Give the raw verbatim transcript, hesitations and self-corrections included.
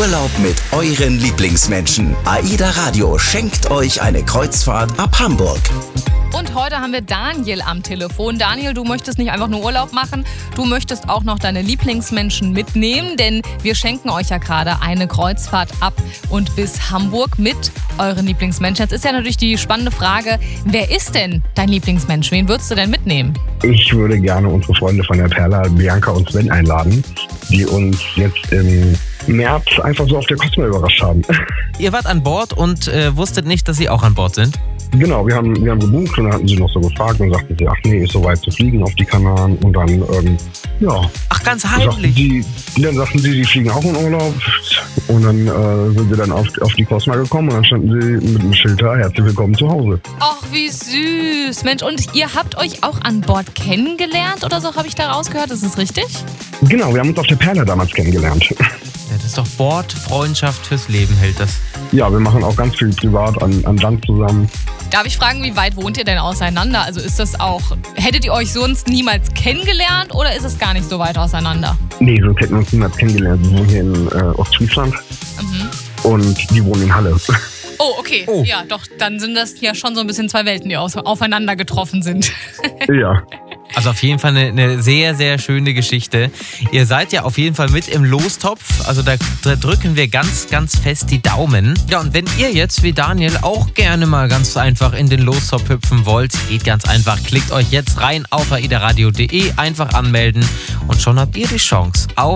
Urlaub mit euren Lieblingsmenschen. AIDA Radio schenkt euch eine Kreuzfahrt ab Hamburg. Und heute haben wir Daniel am Telefon. Daniel, du möchtest nicht einfach nur Urlaub machen, du möchtest auch noch deine Lieblingsmenschen mitnehmen, denn wir schenken euch ja gerade eine Kreuzfahrt ab und bis Hamburg mit euren Lieblingsmenschen. Jetzt ist ja natürlich die spannende Frage, wer ist denn dein Lieblingsmensch? Wen würdest du denn mitnehmen? Ich würde gerne unsere Freunde von der Perla, Bianca und Sven, einladen, die uns jetzt im März einfach so auf der Cosmo überrascht haben. Ihr wart an Bord und äh, wusstet nicht, dass sie auch an Bord sind? Genau, wir haben, wir haben gebucht und dann hatten sie noch so gefragt und sagten sie, ach nee, ist so weit zu fliegen auf die Kanaren und dann, ähm, ja. Ach, ganz sagten heimlich? die, dann sagten sie, sie fliegen auch in Urlaub und dann äh, sind wir dann auf, auf die Cosma gekommen und dann standen sie mit einem Schild da, herzlich willkommen zu Hause. Ach, wie süß. Mensch, und ihr habt euch auch an Bord kennengelernt oder so, habe ich da rausgehört, ist das richtig? Genau, wir haben uns auf der Perla damals kennengelernt. Ja, das ist doch Bordfreundschaft fürs Leben, hält das. Ja, wir machen auch ganz viel privat an, an Land zusammen. Darf ich fragen, wie weit wohnt ihr denn auseinander? Also ist das auch, hättet ihr euch sonst niemals kennengelernt oder ist es gar nicht so weit auseinander? Nee, sonst hätten wir uns niemals kennengelernt. Wir wohnen hier in äh, Ostfriesland Mhm. und die wohnen in Halle. Oh, okay. Oh. Ja, doch, dann sind das ja schon so ein bisschen zwei Welten, die aus, aufeinander getroffen sind. Ja. Also auf jeden Fall eine, eine sehr, sehr schöne Geschichte. Ihr seid ja auf jeden Fall mit im Lostopf. Also da, da drücken wir ganz, ganz fest die Daumen. Ja, und wenn ihr jetzt wie Daniel auch gerne mal ganz einfach in den Lostopf hüpfen wollt, geht ganz einfach. Klickt euch jetzt rein auf aidaradio punkt de, einfach anmelden und schon habt ihr die Chance auf